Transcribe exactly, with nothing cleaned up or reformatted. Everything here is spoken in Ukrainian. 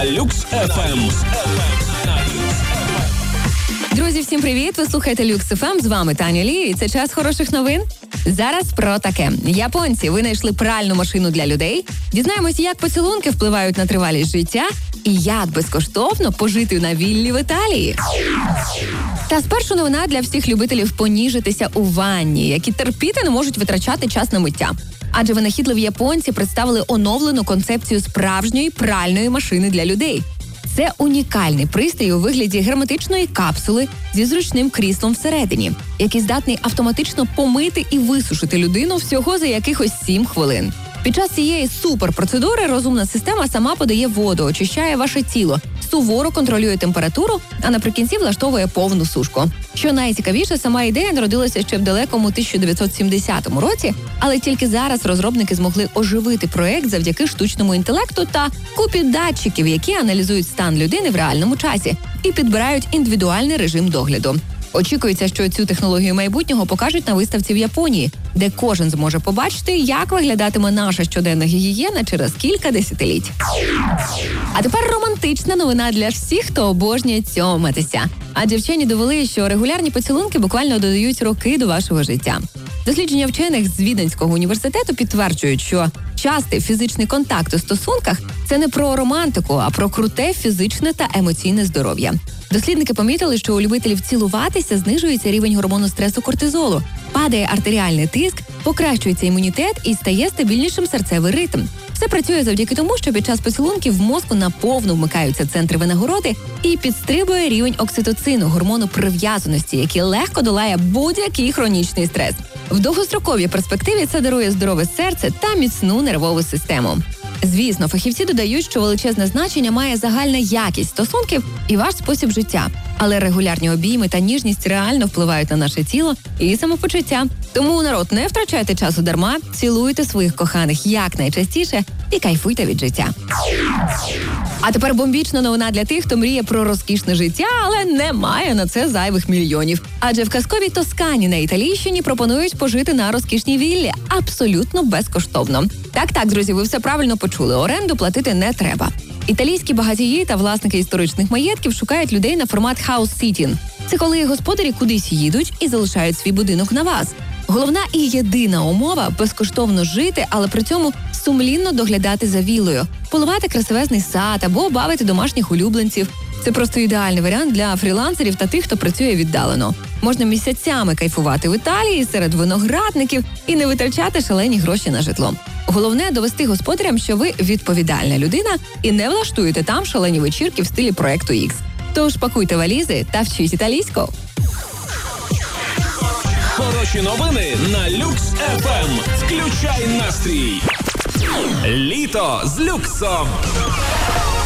на Люкс еф ем. Друзі, всім привіт! Ви слухаєте Люкс еф ем, з вами Таня Лі, і це час хороших новин. Зараз про таке. Японці винайшли пральну машину для людей. Дізнаємося, як поцілунки впливають на тривалість життя і як безкоштовно пожити на віллі в Італії. Та спершу новина для всіх любителів поніжитися у ванні, які терпіти не можуть витрачати час на миття. Адже винахідливі японці представили оновлену концепцію справжньої пральної машини для людей. Це унікальний пристрій у вигляді герметичної капсули зі зручним кріслом всередині, який здатний автоматично помити і висушити людину всього за якихось сім хвилин. Під час цієї суперпроцедури розумна система сама подає воду, очищає ваше тіло, суворо контролює температуру, а наприкінці влаштовує повну сушку. Що найцікавіше, сама ідея народилася ще в далекому тисяча дев'ятсот сімдесятому році, але тільки зараз розробники змогли оживити проект завдяки штучному інтелекту та купі датчиків, які аналізують стан людини в реальному часі і підбирають індивідуальний режим догляду. Очікується, що цю технологію майбутнього покажуть на виставці в Японії, де кожен зможе побачити, як виглядатиме наша щоденна гігієна через кілька десятиліть. А тепер романтична новина для всіх, хто обожнює цьоматися. Адже вчені довели, що регулярні поцілунки буквально додають роки до вашого життя. Дослідження вчених з Віденського університету підтверджують, що частий фізичний контакт у стосунках – це не про романтику, а про круте фізичне та емоційне здоров'я. Дослідники помітили, що у любителів цілуватися знижується рівень гормону стресу кортизолу, падає артеріальний тиск, покращується імунітет і стає стабільнішим серцевий ритм. Все працює завдяки тому, що під час поцілунків в мозку наповну вмикаються центри винагороди і підстрибує рівень окситоцину, гормону прив'язаності, який легко долає будь-який хронічний стрес. В довгостроковій перспективі це дарує здорове серце та міцну нервову систему. Звісно, фахівці додають, що величезне значення має загальна якість стосунків і ваш спосіб життя. Але регулярні обійми та ніжність реально впливають на наше тіло і самопочуття. Тому, народ, не втрачайте часу дарма, цілуйте своїх коханих якнайчастіше і кайфуйте від життя. А тепер бомбічна новина для тих, хто мріє про розкішне життя, але не має на це зайвих мільйонів. Адже в казковій Тоскані на Італійщині пропонують пожити на розкішній віллі абсолютно безкоштовно. Так-так, друзі, ви все правильно почули. Оренду платити не треба. Італійські багатії та власники історичних маєтків шукають людей на формат хаус-сітінг. Це коли господарі кудись їдуть і залишають свій будинок на вас. Головна і єдина умова – безкоштовно жити, але при цьому сумлінно доглядати за віллою, поливати красивезний сад або бавити домашніх улюбленців. Це просто ідеальний варіант для фрілансерів та тих, хто працює віддалено. Можна місяцями кайфувати в Італії серед виноградників і не витрачати шалені гроші на житло. Головне – довести господарям, що ви відповідальна людина і не влаштуєте там шалені вечірки в стилі проекту Ікс. Тож пакуйте валізи та вчіть італійську. Хороші новини на Люкс еф ем. Включай настрій. Літо з люксом.